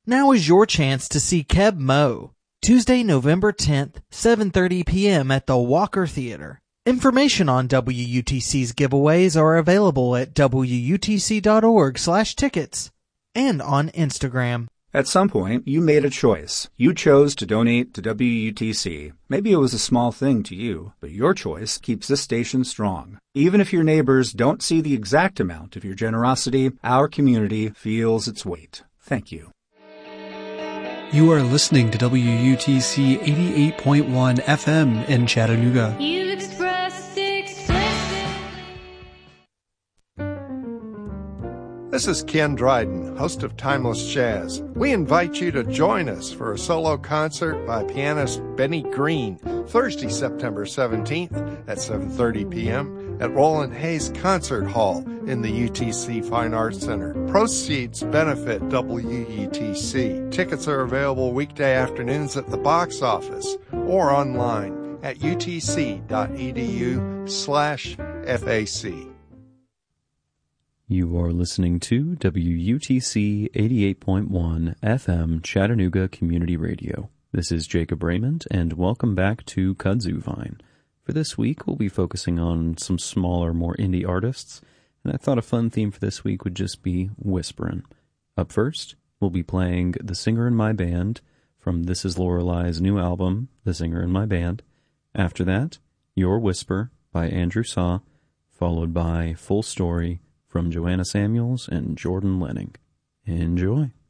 Now is your chance to see Keb Mo, Tuesday, November 10th, 7:30 p.m. at the Walker Theater. Information on WUTC's giveaways are available at WUTC.org/tickets and on Instagram. At some point, you made a choice. You chose to donate to WUTC. Maybe it was a small thing to you, but your choice keeps this station strong. Even if your neighbors don't see the exact amount of your generosity, our community feels its weight. Thank you. You are listening to WUTC 88.1 FM in Chattanooga. You expressed explicit. This is Ken Dryden, host of Timeless Jazz. We invite you to join us for a solo concert by pianist Benny Green, Thursday, September 17th at 7:30 p.m. at Roland Hayes Concert Hall in the UTC Fine Arts Center. Proceeds benefit WUTC. Tickets are available weekday afternoons at the box office or online at utc.edu/FAC. You are listening to WUTC 88.1 FM Chattanooga Community Radio. This is Jacob Raymond, and welcome back to Kudzu Vine. For this week, we'll be focusing on some smaller, more indie artists, and I thought a fun theme for this week would just be whisperin'. Up first, we'll be playing The Singer in My Band from This Is Lorelei's new album, The Singer in My Band. After that, Your Whisper by Andrew Saw, followed by Full Story from Joanna Samuels and Jordan Lenning. Enjoy.